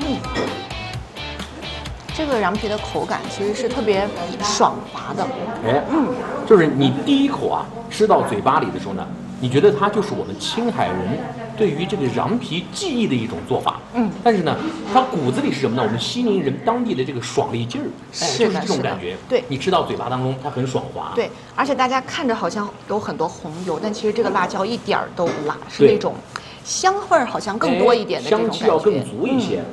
这个羊皮的口感其实是特别爽滑的。 哎，就是你第一口啊吃到嘴巴里的时候呢，你觉得它就是我们青海人对于这个羊皮技艺的一种做法。但是呢，它骨子里是什么呢？我们西宁人当地的这个爽利劲儿，就是这种感觉。 对， 你吃到嘴巴当中，它很爽滑。 对，而且大家看着好像有很多红油，但其实这个辣椒一点儿都不辣，是那种香味儿好像更多一点的这种感觉， 香气要更足一些。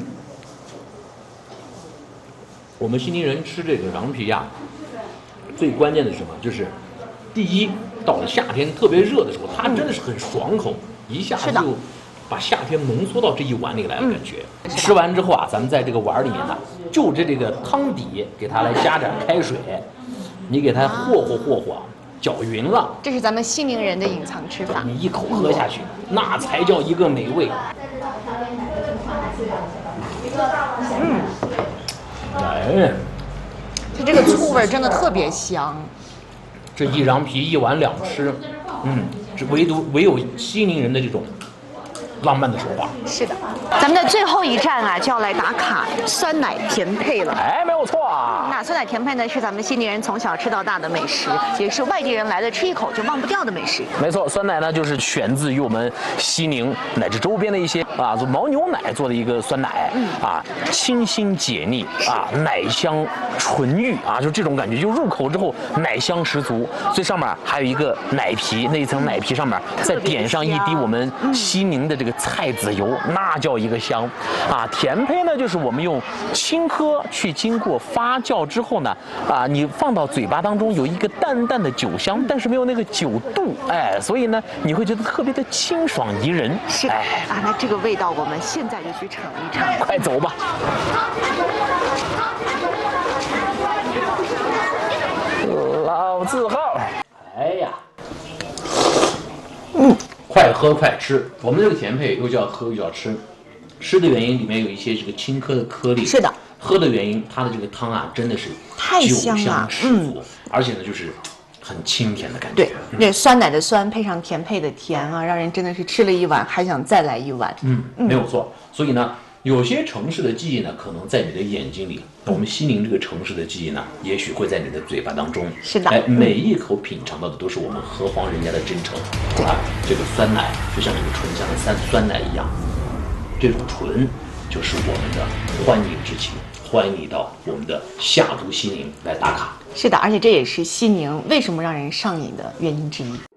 我们西宁人吃这个羊皮呀，最关键的是什么？就是第一，到了夏天特别热的时候，它真的是很爽口，一下就把夏天浓缩到这一碗里来的感觉。吃完之后啊，咱们在这个碗里面呢，就着这个汤底给它来加点开水，你给它和和，搅匀了。 这是咱们西宁人的隐藏吃法。 你一口喝下去，那才叫一个美味。 它这个醋味真的特别香。 这一羊皮一碗两吃，这唯有西宁人的这种浪漫的手法。 是的，咱们的最后一站啊，就要来打卡酸奶甜配了。 哎，没有错啊。 那酸奶甜配呢，是咱们西宁人从小吃到大的美食，也是外地人来了吃一口就忘不掉的美食。 没错，酸奶呢就是选自于我们西宁乃至周边的一些做牦牛奶做的一个酸奶，清新解腻奶香醇郁就这种感觉，就入口之后奶香十足。最上面还有一个奶皮，那一层奶皮上面再点上一滴我们西宁的这个菜籽油，那叫一个香甜胚呢，就是我们用青稞去经过发酵之后呢，你放到嘴巴当中有一个淡淡的酒香，但是没有那个酒度，所以呢，你会觉得特别的清爽宜人。 是那这个味道我们现在就去尝一尝。 快走吧。老字号，哎呀，快喝快吃。我们这个甜配又叫喝又叫吃，吃的原因里面有一些这个青稞的颗粒， 是的。 喝的原因，它的这个汤真的是太香了， 十足，而且呢就是很清甜的感觉。 对，酸奶的酸配上甜配的甜让人真的是吃了一碗还想再来一碗。 没有错。所以呢，有些城市的记忆呢，可能在你的眼睛里；我们西宁这个城市的记忆呢，也许会在你的嘴巴当中。 是的， 每一口品尝到的都是我们河黄人家的真诚。这个酸奶就像这个醇香的酸奶一样，这种醇就是我们的欢迎之情。欢迎你到我们的夏都西宁来打卡。 是的，而且这也是西宁为什么让人上瘾的原因之一。